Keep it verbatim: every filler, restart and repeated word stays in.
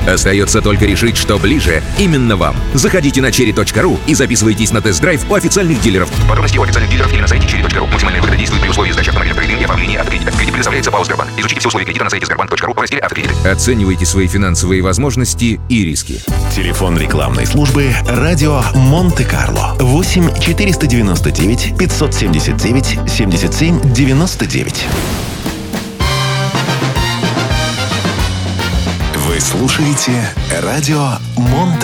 Остается только решить, что ближе именно вам. Заходите на черри точка ру и записывайтесь на тест-драйв у официальных дилеров. Подробности у официальных дилеров или на сайте черри точка ру. Максимальная выгода действует при условии сдачи автомобиля в трейд-ин и оформления автокредита. Кредит предоставляется ПАО «Сбербанк». Изучите все условия кредита на сайте сбербанк точка ру в разделе «Автокредиты». Оценивайте свои финансовые возможности и риски. Телефон рекламной службы «Радио Монте-Карло». восемь четыреста девяносто девять пятьсот семьдесят девять семьдесят семь девяносто девять. Вы слушаете «Радио Монте-Карло».